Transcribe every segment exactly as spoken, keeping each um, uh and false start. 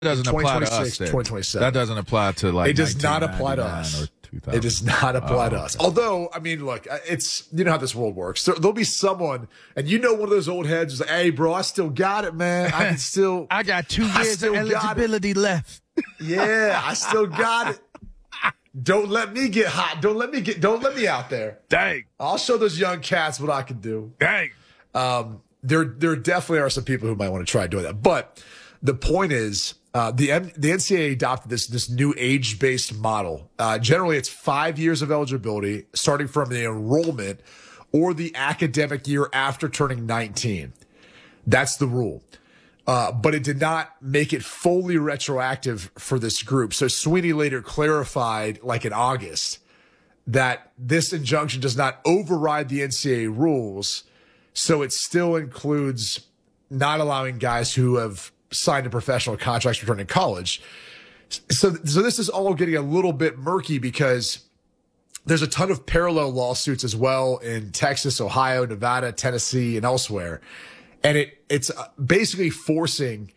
doesn't apply to us. twenty twenty-seven. That doesn't apply to like. It does not apply to us. It does not apply oh, to us. Although, I mean, look, it's you know how this world works. There, there'll be someone, and you know, one of those old heads is like, "Hey, bro, I still got it, man. I can still. I got two years of eligibility left. Yeah, I still got it. Don't let me get hot. Don't let me get. Don't let me out there. Dang. I'll show those young cats what I can do. Dang. Um, there, there definitely are some people who might want to try doing that. But the point is, uh, the M- the N C double A adopted this this new age based model. Uh, generally, it's five years of eligibility, starting from the enrollment or the academic year after turning nineteen. That's the rule. Uh, but it did not make it fully retroactive for this group. So Sweeney later clarified, like in August, that this injunction does not override the N C double A rules. So it still includes not allowing guys who have signed a professional contracts returning to college. So, so this is all getting a little bit murky because there's a ton of parallel lawsuits as well in Texas, Ohio, Nevada, Tennessee, and elsewhere. And it it's basically forcing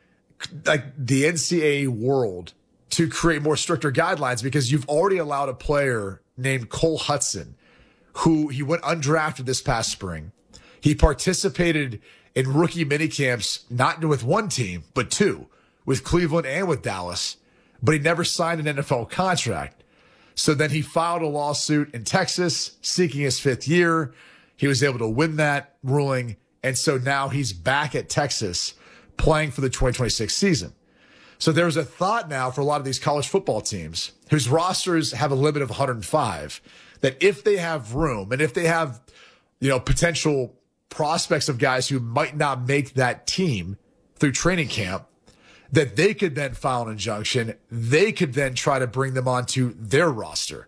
like the N C double A world to create more stricter guidelines because you've already allowed a player named Cole Hudson, who he went undrafted this past spring. He participated in rookie minicamps, not with one team, but two, with Cleveland and with Dallas, but he never signed an N F L contract. So then he filed a lawsuit in Texas seeking his fifth year. He was able to win that ruling. And so now he's back at Texas playing for the twenty twenty-six season. So there's a thought now for a lot of these college football teams whose rosters have a limit of one hundred five that if they have room and if they have, you know, potential prospects of guys who might not make that team through training camp, that they could then file an injunction. They could then try to bring them onto their roster.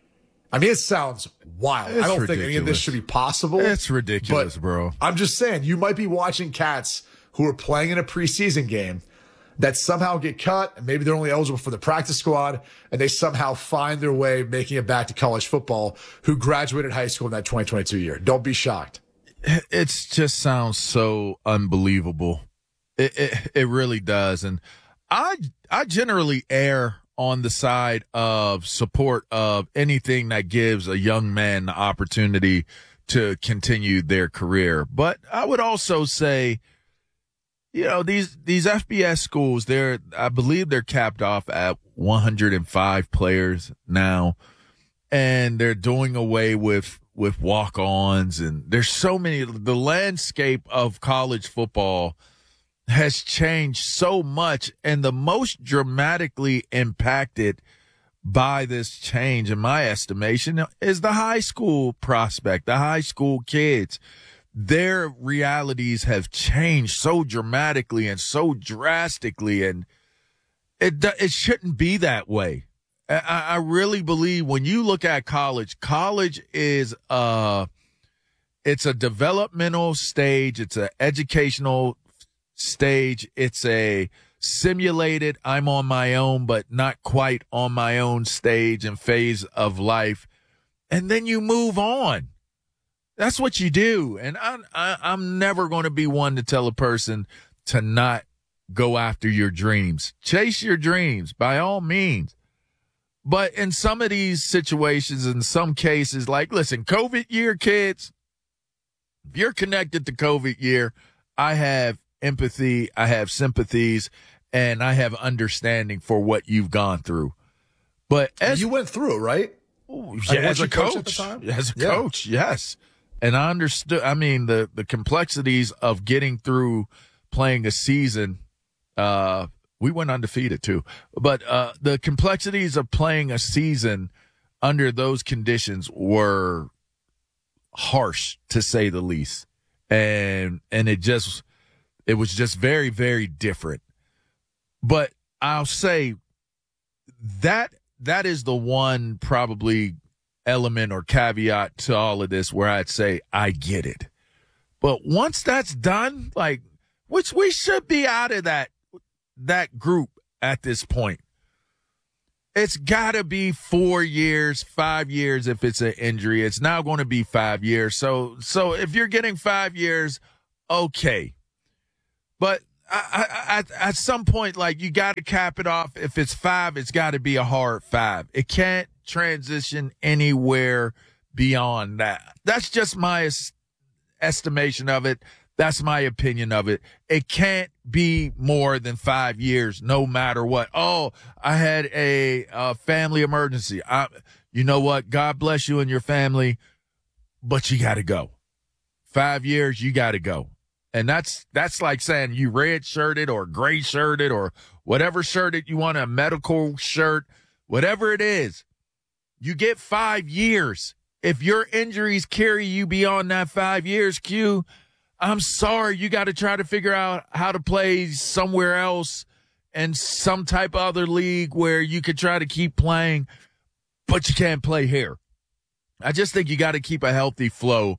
I mean, it sounds wild. It's I don't ridiculous. think any of this should be possible. It's ridiculous, bro. I'm just saying, you might be watching cats who are playing in a preseason game that somehow get cut, and maybe they're only eligible for the practice squad, and they somehow find their way making it back to college football who graduated high school in that twenty twenty-two year. Don't be shocked. It just sounds so unbelievable. It, it, it really does. And I, I generally err on the side of support of anything that gives a young man the opportunity to continue their career. But I would also say, you know, these, these F B S schools, they're, I believe they're capped off at one hundred five players now, and they're doing away with, with walk-ons. And there's so many, the landscape of college football has changed so much, and the most dramatically impacted by this change, in my estimation, is the high school prospect, the high school kids. Their realities have changed so dramatically and so drastically, and it it shouldn't be that way. I, I really believe when you look at college, college is uh it's a developmental stage, it's an educational stage. It's a simulated, I'm on my own, but not quite on my own stage and phase of life. And then you move on. That's what you do. And I, I, I'm never going to be one to tell a person to not go after your dreams. Chase your dreams by all means. But in some of these situations, in some cases, like, listen, COVID year, kids, if you're connected to COVID year, I have empathy, I have sympathies, and I have understanding for what you've gone through. But as you went through, right? Ooh, yeah, as a coach, coach as a yeah. coach, yes. And I understood, I mean, the, the complexities of getting through playing a season, uh, we went undefeated too, but, uh, the complexities of playing a season under those conditions were harsh, to say the least. And, and it just, It was just very, very different. But I'll say that that is the one probably element or caveat to all of this where I'd say I get it. But once that's done, like, which we should be out of that that group at this point. It's got to be four years, five years if it's an injury. It's now going to be five years. So so if you're getting five years, okay. But I, I, at, at some point, like, you got to cap it off. If it's five, it's got to be a hard five. It can't transition anywhere beyond that. That's just my es- estimation of it. That's my opinion of it. It can't be more than five years, no matter what. Oh, I had a, a family emergency. I, you know what? God bless you and your family, but you got to go. Five years, you got to go. And that's that's like saying you red shirted or gray shirted or whatever shirted you want, a medical shirt, whatever it is. You get five years. If your injuries carry you beyond that five years, Q, I'm sorry, you got to try to figure out how to play somewhere else in some type of other league where you could try to keep playing, but you can't play here. I just think you got to keep a healthy flow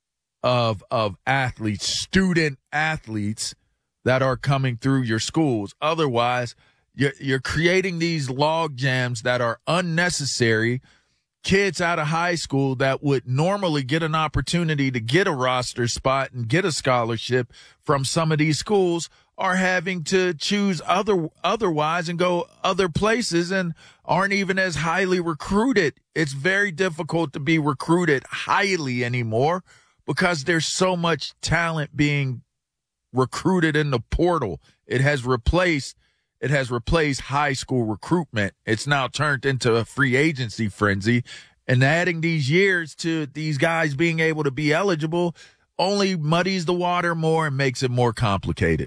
of of athletes, student athletes that are coming through your schools. Otherwise, you're, you're creating these log jams that are unnecessary. Kids out of high school that would normally get an opportunity to get a roster spot and get a scholarship from some of these schools are having to choose other otherwise and go other places and aren't even as highly recruited. It's very difficult to be recruited highly anymore because there's so much talent being recruited in the portal. It has replaced It has replaced high school recruitment. It's now turned into a free agency frenzy. And adding these years to these guys being able to be eligible only muddies the water more and makes it more complicated.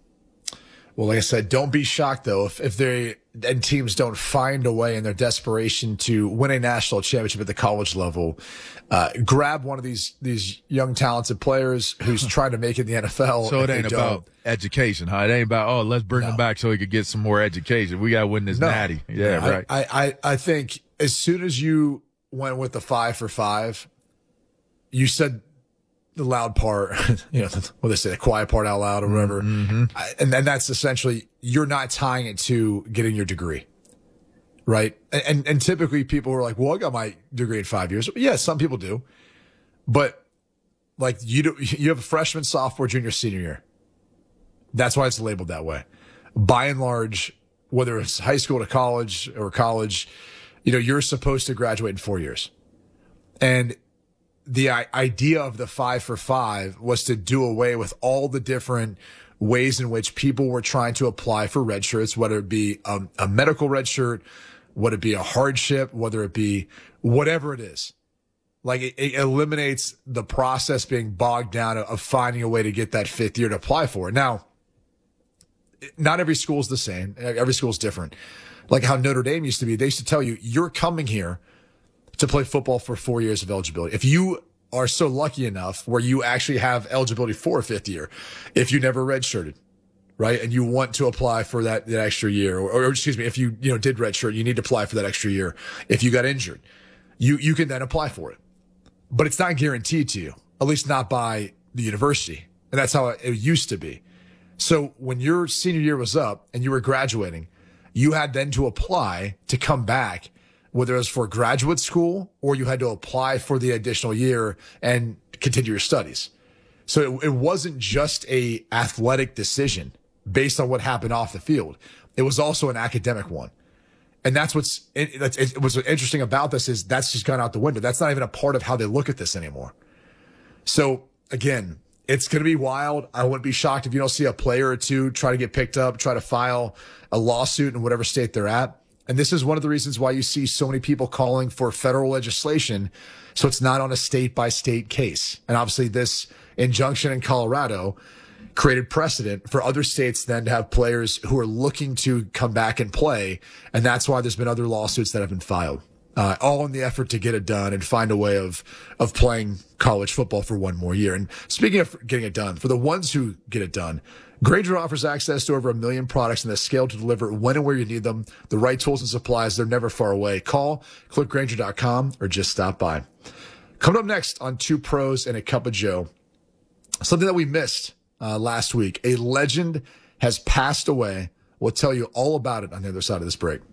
Well, like I said, don't be shocked, though, if, if they and teams don't find a way in their desperation to win a national championship at the college level, uh, grab one of these these young talented players who's trying to make it in the N F L. So it ain't about education, huh? It ain't about, oh, let's bring no. him back so he could get some more education. We got to win this no. natty. Yeah, I, right. I, I, I think as soon as you went with the five for five, you said the loud part, you know, what they say, the quiet part out loud or whatever. Mm-hmm. And then that's essentially, you're not tying it to getting your degree. Right. And, and, and typically people are like, well, I got my degree in five years. Yeah, some people do. But like you do, you have a freshman, sophomore, junior, senior year. That's why it's labeled that way. By and large, whether it's high school to college or college, you know, you're supposed to graduate in four years. And the idea of the five for five was to do away with all the different ways in which people were trying to apply for red shirts, whether it be a, a medical red shirt, whether it be a hardship, whether it be whatever it is. Like it, it eliminates the process being bogged down of, of finding a way to get that fifth year to apply for it. Now, not every school is the same. Every school is different. Like how Notre Dame used to be, they used to tell you, you're coming here to play football for four years of eligibility. If you are so lucky enough where you actually have eligibility for a fifth year, if you never redshirted, right, and you want to apply for that, that extra year, or, or excuse me, if you you know did redshirt, you need to apply for that extra year. If you got injured, you you can then apply for it, but it's not guaranteed to you, at least not by the university, and that's how it used to be. So when your senior year was up and you were graduating, you had then to apply to come back, whether it was for graduate school or you had to apply for the additional year and continue your studies. So it, it wasn't just a athletic decision based on what happened off the field. It was also an academic one. And that's what's, it, it, what's interesting about this is that's just gone out the window. That's not even a part of how they look at this anymore. So again, it's going to be wild. I wouldn't be shocked if you don't see a player or two try to get picked up, try to file a lawsuit in whatever state they're at. And this is one of the reasons why you see so many people calling for federal legislation, so it's not on a state-by-state case. And obviously this injunction in Colorado created precedent for other states then to have players who are looking to come back and play. And that's why there's been other lawsuits that have been filed, uh, all in the effort to get it done and find a way of of playing college football for one more year. And speaking of getting it done, for the ones who get it done, Grainger offers access to over a million products and the scale to deliver when and where you need them. The right tools and supplies, they're never far away. Call, click Grainger dot com, or just stop by. Coming up next on Two Pros and a Cup of Joe, something that we missed uh, last week. A legend has passed away. We'll tell you all about it on the other side of this break.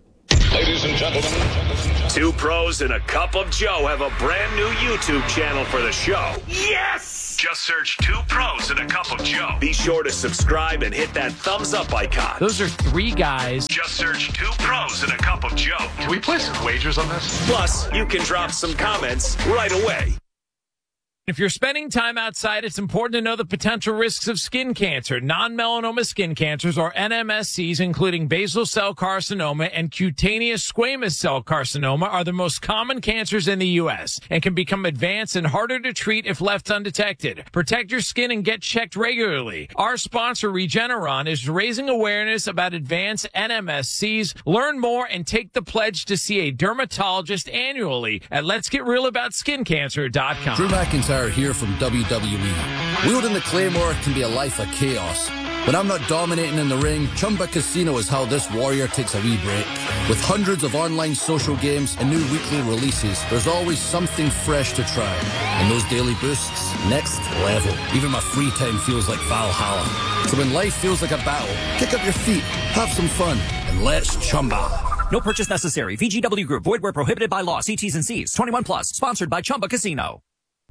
Ladies and gentlemen, two pros and a cup of Joe have a brand new YouTube channel for the show. Yes! Just search Two Pros and a Cup of Joe. Be sure to subscribe and hit that thumbs up icon. Those are three guys. Just search Two Pros and a Cup of Joe. can we play some wagers on this? Plus, you can drop some comments right away. If you're spending time outside, it's important to know the potential risks of skin cancer. Non-melanoma skin cancers, or N M S Cs, including basal cell carcinoma and cutaneous squamous cell carcinoma, are the most common cancers in the U S and can become advanced and harder to treat if left undetected. Protect your skin and get checked regularly. Our sponsor, Regeneron, is raising awareness about advanced N M S Cs. Learn more and take the pledge to see a dermatologist annually at lets get real about skin cancer dot com. Drew McIntyre here from W W E. Wielding the Claymore can be a life of chaos. When I'm not dominating in the ring, Chumba Casino is how this warrior takes a wee break. With hundreds of online social games and new weekly releases, there's always something fresh to try. And those daily boosts, next level. Even my free time feels like Valhalla. So when life feels like a battle, kick up your feet, have some fun, and let's Chumba. No purchase necessary. V G W Group. Void where prohibited by law. See T's and C's. twenty-one plus. Sponsored by Chumba Casino.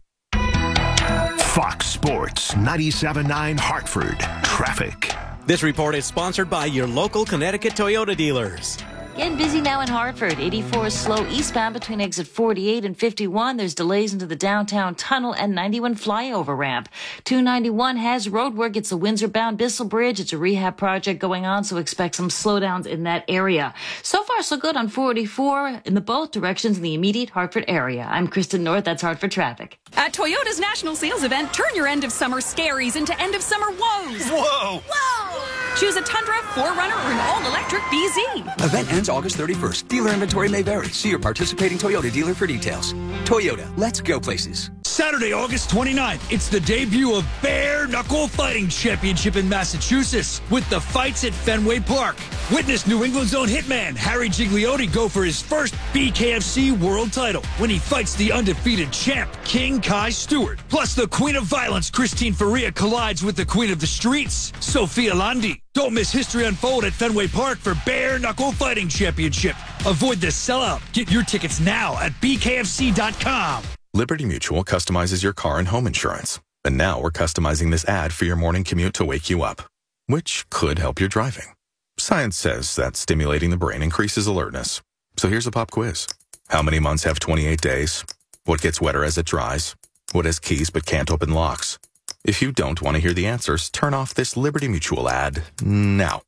Fox Sports ninety-seven point nine Hartford. Traffic. This report is sponsored by your local Connecticut Toyota dealers. Getting busy now in Hartford. eighty-four is slow eastbound between exit forty-eight and fifty-one. There's delays into the downtown tunnel and ninety-one flyover ramp. two ninety-one has road work. It's the Windsor-bound Bissell Bridge. It's a rehab project going on, so expect some slowdowns in that area. So far, so good on forty-four in the both directions in the immediate Hartford area. I'm Kristen North. That's Hartford Traffic. At Toyota's National Sales Event, turn your end-of-summer scaries into end-of-summer woes. Whoa! Whoa! Choose a Tundra, four runner, or an all-electric B Z. Event ends August thirty-first. Dealer inventory may vary. See your participating Toyota dealer for details. Toyota, let's go places. Saturday, August twenty-ninth, it's the debut of Bare Knuckle Fighting Championship in Massachusetts with the fights at Fenway Park. Witness New England's own hitman, Harry Gigliotti, go for his first B K F C world title when he fights the undefeated champ, King Kai Stewart. Plus, the Queen of Violence, Christine Faria, collides with the Queen of the Streets, Sophia Landi. Don't miss history unfold at Fenway Park for Bare Knuckle Fighting Championship. Avoid the sellout. Get your tickets now at B K F C dot com. Liberty Mutual customizes your car and home insurance. And now we're customizing this ad for your morning commute to wake you up, which could help your driving. Science says that stimulating the brain increases alertness. So here's a pop quiz. How many months have twenty-eight days? What gets wetter as it dries? What has keys but can't open locks? If you don't want to hear the answers, turn off this Liberty Mutual ad now.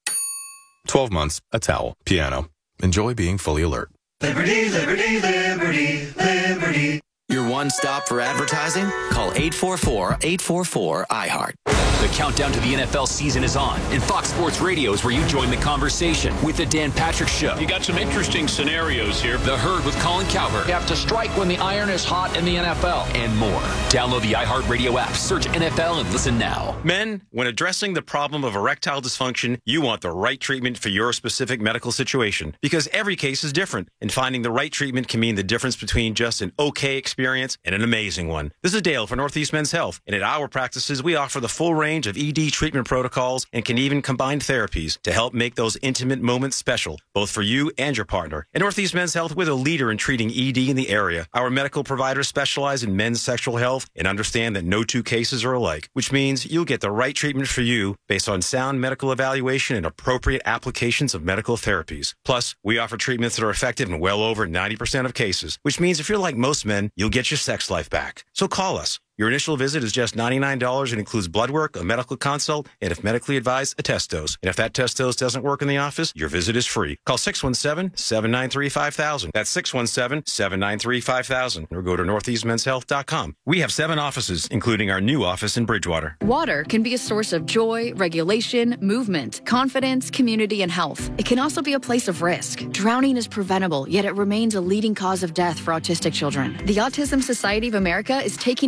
twelve months, a towel, piano. Enjoy being fully alert. Liberty, liberty, liberty, liberty. Your one stop for advertising? Call eight four four, eight four four, I heart. The countdown to the N F L season is on, and Fox Sports Radio is where you join the conversation with the Dan Patrick Show. You got some interesting scenarios here. The Herd with Colin Cowherd. You have to strike when the iron is hot in the N F L. And more. Download the iHeartRadio app, search N F L, and listen now. Men, when addressing the problem of erectile dysfunction, you want the right treatment for your specific medical situation, because every case is different, and finding the right treatment can mean the difference between just an okay experience and an amazing one. This is Dale for Northeast Men's Health, and at our practices, we offer the full range of E D treatment protocols and can even combine therapies to help make those intimate moments special, both for you and your partner. At Northeast Men's Health, we're the leader in treating E D in the area. Our medical providers specialize in men's sexual health and understand that no two cases are alike, which means you'll get the right treatment for you based on sound medical evaluation and appropriate applications of medical therapies. Plus, we offer treatments that are effective in well over ninety percent of cases, which means if you're like most men, you'll get your sex life back. So call us. Your initial visit is just ninety-nine dollars and includes blood work, a medical consult, and if medically advised, a test dose. And if that test dose doesn't work in the office, your visit is free. Call six one seven, seven nine three, five thousand. That's six one seven, seven nine three, five thousand. Or go to northeast men's health dot com. We have seven offices, including our new office in Bridgewater. Water can be a source of joy, regulation, movement, confidence, community, and health. It can also be a place of risk. Drowning is preventable, yet it remains a leading cause of death for autistic children. The Autism Society of America is taking action with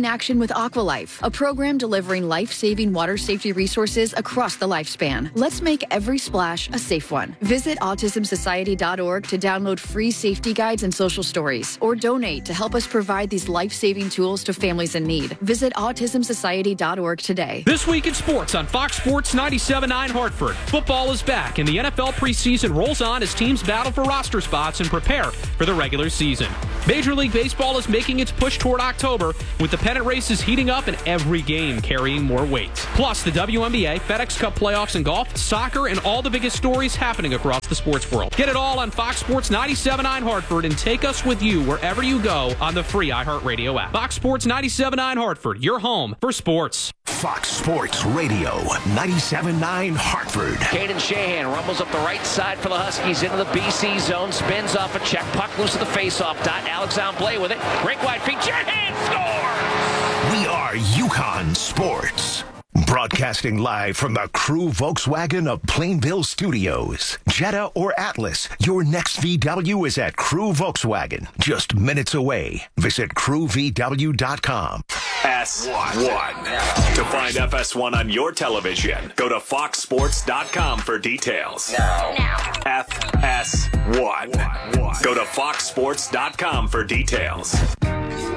with Aqualife, a program delivering life-saving water safety resources across the lifespan. Let's make every splash a safe one. Visit autism society dot org to download free safety guides and social stories, or donate to help us provide these life-saving tools to families in need. Visit autism society dot org today. This week in sports on Fox Sports ninety-seven point nine Hartford. Football is back, and the N F L preseason rolls on as teams battle for roster spots and prepare for the regular season. Major League Baseball is making its push toward October, with the pennant races heating up and every game carrying more weight. Plus, the W N B A, FedEx Cup playoffs and golf, soccer, and all the biggest stories happening across the sports world. Get it all on Fox Sports ninety-seven point nine Hartford and take us with you wherever you go on the free iHeartRadio app. Fox Sports ninety-seven point nine Hartford, your home for sports. Fox Sports Radio, ninety-seven point nine Hartford. Caden Shahan rumbles up the right side for the Huskies into the B C zone, spins off a check, puck loose at the faceoff dot. Alexander Blay with it, break wide feet, Shahan scores! We are UConn Sports. Broadcasting live from the Crew Volkswagen of Plainville Studios. Jetta or Atlas, your next V W is at Crew Volkswagen. Just minutes away. Visit crew v w dot com. S one. To find F S one on your television, go to fox sports dot com for details. Now. Now. F S one. Go to fox sports dot com for details.